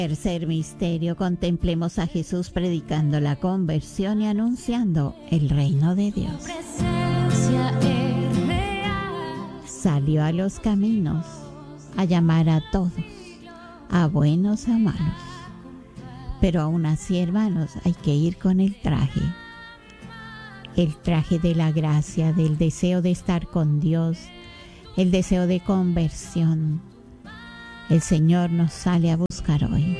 Tercer misterio, contemplemos a Jesús predicando la conversión y anunciando el reino de Dios. Salió a los caminos a llamar a todos, a buenos, a malos. Pero aún así, hermanos, hay que ir con el traje de la gracia, del deseo de estar con Dios, el deseo de conversión. El Señor nos sale a buscar hoy.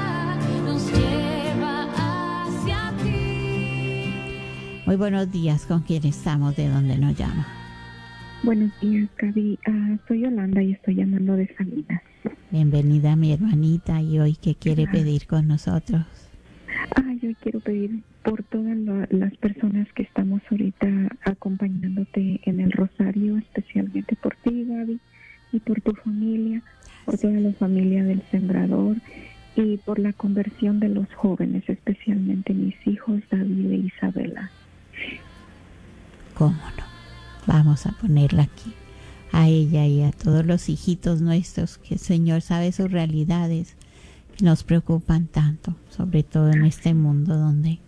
Muy buenos días, ¿con quién estamos? ¿De dónde nos llama? Buenos días, Gaby. Soy Yolanda y estoy llamando de Salinas. Bienvenida, mi hermanita. ¿Y hoy qué quiere pedir con nosotros? Yo quiero pedir por todas las personas que estamos ahorita acompañándote en el rosario, especialmente por ti, Gaby, y por tu familia, por toda la familia del Sembrador y por la conversión de los jóvenes, especialmente mis hijos David e Isabela. ¿Cómo no? Vamos a ponerla aquí, a ella y a todos los hijitos nuestros, que el Señor sabe sus realidades, que nos preocupan tanto, sobre todo en este mundo donde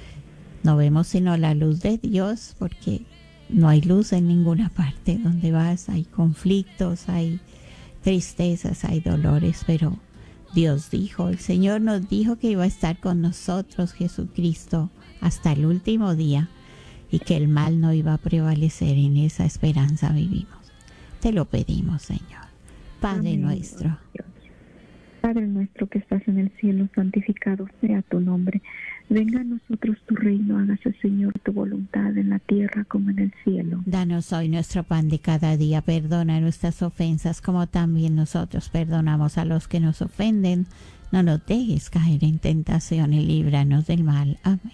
no vemos sino la luz de Dios, porque no hay luz en ninguna parte. Donde vas hay conflictos, hay tristezas, hay dolores, pero Dios dijo, el Señor nos dijo que iba a estar con nosotros, Jesucristo, hasta el último día, y que el mal no iba a prevalecer. En esa esperanza vivimos. Te lo pedimos, Señor. Padre nuestro. Padre nuestro que estás en el cielo, santificado sea tu nombre. Venga a nosotros tu reino, hágase, Señor, tu voluntad en la tierra como en el cielo. Danos hoy nuestro pan de cada día. Perdona nuestras ofensas como también nosotros perdonamos a los que nos ofenden. No nos dejes caer en tentación y líbranos del mal. Amén.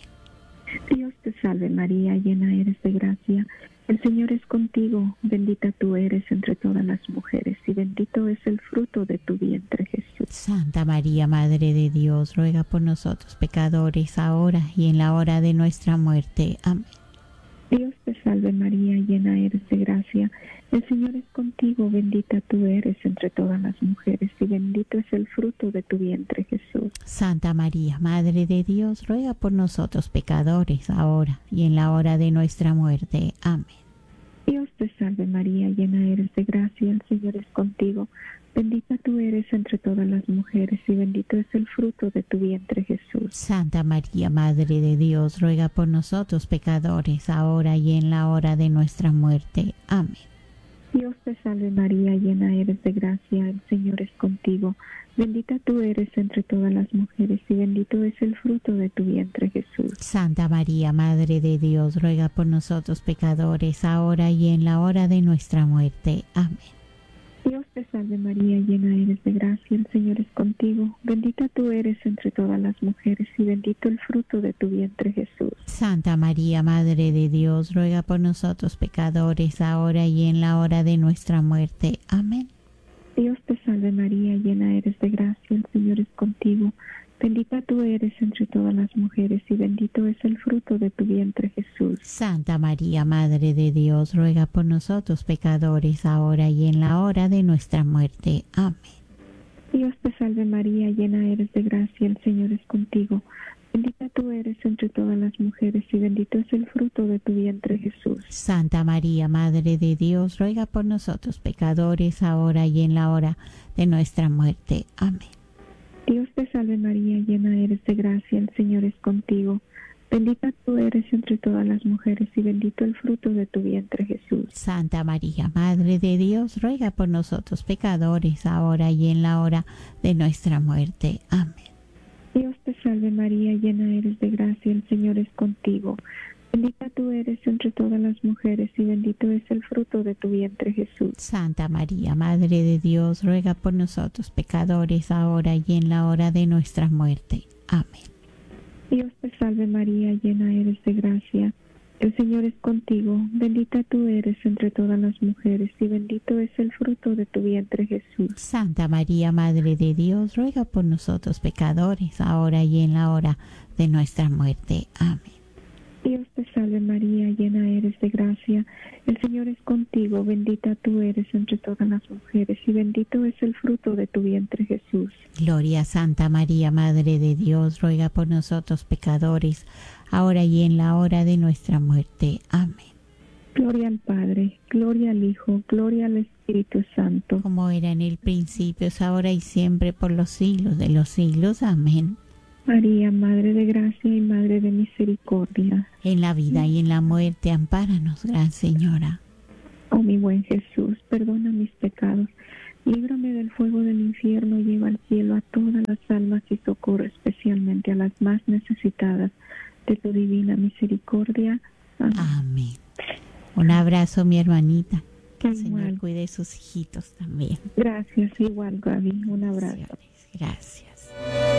Dios te salve María, llena eres de gracia. El Señor es contigo, bendita tú eres entre todas las mujeres y bendito es el fruto de tu vientre, Jesús. Santa María, Madre de Dios, ruega por nosotros pecadores, ahora y en la hora de nuestra muerte. Amén. Dios te salve María, llena eres de gracia. El Señor es contigo, bendita tú eres entre todas las mujeres y bendito es el fruto de tu vientre, Jesús. Santa María, Madre de Dios, ruega por nosotros pecadores, ahora y en la hora de nuestra muerte. Amén. Dios te salve María, llena eres de gracia, el Señor es contigo. Bendita tú eres entre todas las mujeres y bendito es el fruto de tu vientre, Jesús. Santa María, Madre de Dios, ruega por nosotros pecadores, ahora y en la hora de nuestra muerte. Amén. Dios te salve María, llena eres de gracia, el Señor es contigo. Bendita tú eres entre todas las mujeres y bendito es el fruto de tu vientre, Jesús. Santa María, Madre de Dios, ruega por nosotros pecadores, ahora y en la hora de nuestra muerte. Amén. Dios te salve María, llena eres de gracia, el Señor es contigo. Bendita tú eres entre todas las mujeres y bendito el fruto de tu vientre, Jesús. Santa María, Madre de Dios, ruega por nosotros pecadores, ahora y en la hora de nuestra muerte. Amén. Dios te salve María, llena eres de gracia, el Señor es contigo. Bendita tú eres entre todas las mujeres y bendito es el fruto de tu vientre, Jesús. Santa María, Madre de Dios, ruega por nosotros pecadores, ahora y en la hora de nuestra muerte. Amén. Dios te salve María, llena eres de gracia, el Señor es contigo. Bendita tú eres entre todas las mujeres y bendito es el fruto de tu vientre, Jesús. Santa María, Madre de Dios, ruega por nosotros pecadores, ahora y en la hora de nuestra muerte. Amén. Dios te salve María, llena eres de gracia, el Señor es contigo. Bendita tú eres entre todas las mujeres y bendito el fruto de tu vientre, Jesús. Santa María, Madre de Dios, ruega por nosotros pecadores, ahora y en la hora de nuestra muerte. Amén. Dios te salve María, llena eres de gracia, el Señor es contigo. Bendita tú eres entre todas las mujeres y bendito es el fruto de tu vientre, Jesús. Santa María, Madre de Dios, ruega por nosotros pecadores, ahora y en la hora de nuestra muerte. Amén. Dios te salve María, llena eres de gracia, el Señor es contigo. Bendita tú eres entre todas las mujeres y bendito es el fruto de tu vientre, Jesús. Santa María, Madre de Dios, ruega por nosotros pecadores, ahora y en la hora de nuestra muerte. Amén. Dios te salve María, llena eres de gracia, el Señor es contigo, bendita tú eres entre todas las mujeres y bendito es el fruto de tu vientre Jesús. Gloria a Santa María, Madre de Dios, ruega por nosotros pecadores, ahora y en la hora de nuestra muerte. Amén. Gloria al Padre, gloria al Hijo, gloria al Espíritu Santo. Como era en el principio, es ahora y siempre, por los siglos de los siglos. Amén. María, Madre de gracia y Madre de misericordia. En la vida y en la muerte, ampáranos, Gran Señora. Oh mi buen Jesús, perdona mis pecados, líbrame del fuego del infierno, lleva al cielo a todas las almas y socorre especialmente a las más necesitadas de tu divina misericordia. Amén. Amén. Un abrazo, mi hermanita. Que el Igual. Señor cuide de sus hijitos también. Gracias, igual Gaby, un abrazo. Gracias.